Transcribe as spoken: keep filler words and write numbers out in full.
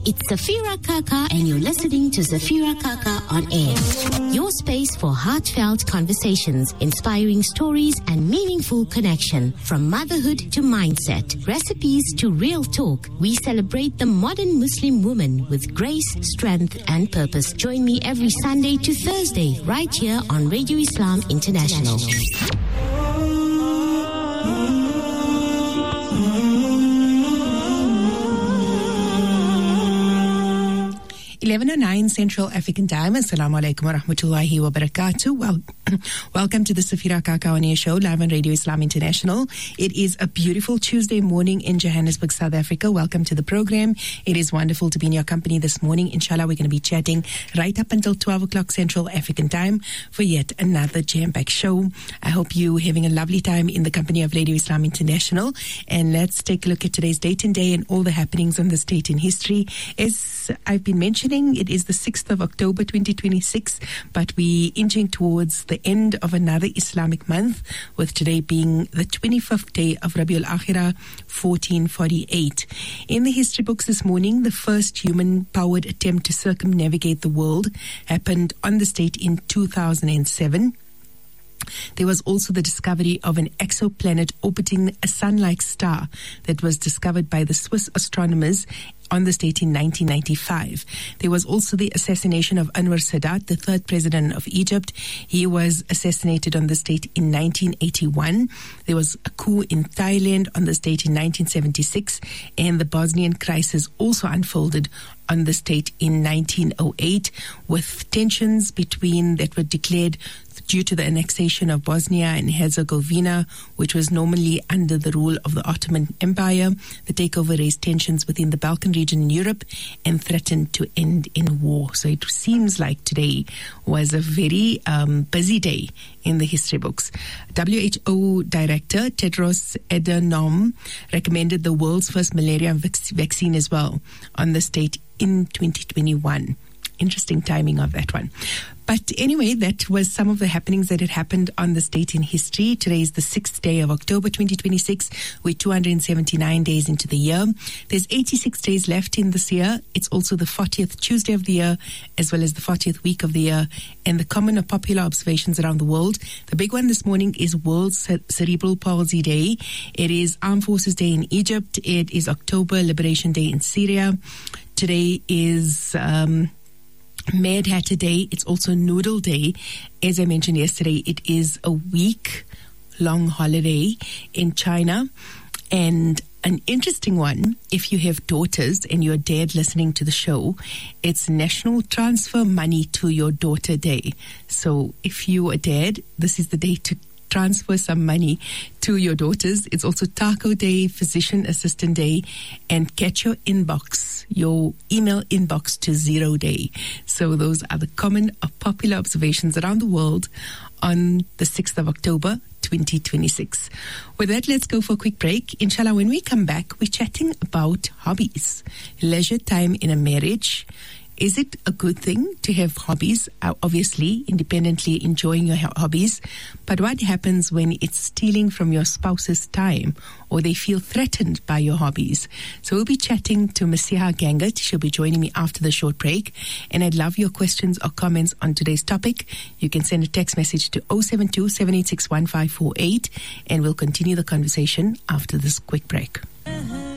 It's Safira Kaka and you're listening to Safira Kaka on air. Your space for heartfelt conversations, inspiring stories and meaningful connection. From motherhood to mindset, recipes to real talk, we celebrate the modern Muslim woman with grace, strength and purpose. Join me every Sunday to Thursday right here on Radio Islam International. eleven oh nine Central African Time. Assalamu alaikum wa rahmatullahi wa barakatuh. Well, welcome to the Safira Kaka on Air Show, live on Radio Islam International. It is a beautiful Tuesday morning in Johannesburg, South Africa. Welcome to the program. It is wonderful to be in your company this morning. Inshallah, we're going to be chatting right up until twelve o'clock Central African Time for yet another jam-packed show. I hope you're having a lovely time in the company of Radio Islam International. And let's take a look at today's date and day and all the happenings on this date in history. As I've been mentioning, it is the sixth of October twenty twenty-six, but we're inching towards the end of another Islamic month, with today being the twenty-fifth day of Rabiul Akhirah fourteen forty-eight. In the history books this morning, the first human-powered attempt to circumnavigate the world happened on this date in two thousand seven. There was also the discovery of an exoplanet orbiting a sun-like star that was discovered by the Swiss astronomers on this date in nineteen ninety-five. There was also the assassination of Anwar Sadat, the third president of Egypt. He was assassinated on this date in nineteen eighty-one. There was a coup in Thailand on this date in nineteen seventy-six, and the Bosnian crisis also unfolded on this date in nineteen oh eight, with tensions between that were declared due to the annexation of Bosnia and Herzegovina, which was normally under the rule of the Ottoman Empire. The takeover raised tensions within the Balkan region in Europe and threatened to end in war. So it seems like today was a very um, busy day in the history books. W H O Director Tedros Adhanom recommended the world's first malaria vac- vaccine as well on this date in twenty twenty-one. Interesting timing of that one. But anyway, that was some of the happenings that had happened on this date in history. Today is the sixth day of October twenty twenty-six. We're two hundred seventy-nine days into the year. There's eighty-six days left in this year. It's also the fortieth Tuesday of the year, as well as the fortieth week of the year, and the common or popular observations around the world. The big one this morning is World Ce- Cerebral Palsy Day. It is Armed Forces Day in Egypt. It is October Liberation Day in Syria. Today is Um, Mad Hatter Day. It's also Noodle Day. As I mentioned yesterday, it is a week-long holiday in China. And an interesting one, if you have daughters and your dad listening to the show, it's National Transfer Money to Your Daughter Day. So if you are a dad, this is the day to transfer some money to your daughters. It's also Taco Day, Physician Assistant Day, and catch your inbox, your email inbox to zero day. So those are the common or popular observations around the world on the sixth of October twenty twenty-six. With that, let's go for a quick break. Inshallah, when we come back, we're chatting about hobbies, leisure time in a marriage. Is it a good thing to have hobbies? Uh, obviously, independently enjoying your hobbies. But what happens when it's stealing from your spouse's time, or they feel threatened by your hobbies? So we'll be chatting to Masiha Gangat. She'll be joining me after the short break. And I'd love your questions or comments on today's topic. You can send a text message to oh seven two, seven eight six, one five four eight, and we'll continue the conversation after this quick break.